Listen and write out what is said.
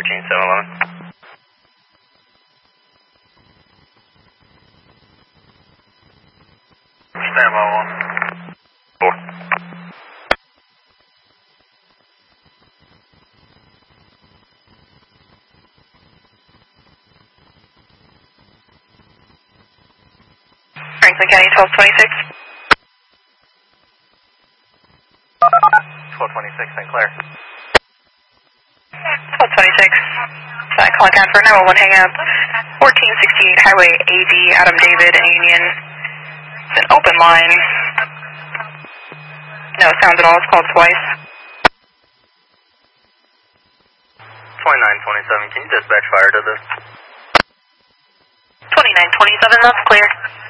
13711. Stand by 1. 4. Franklin County 1226. 1226 St. Clair. 1226. Calling out for 911 hang up. 1468 Highway AD, Adam David and Union. It's an open line. No sounds at all, it's called twice. 2927, can you dispatch fire to this? 2927, that's clear.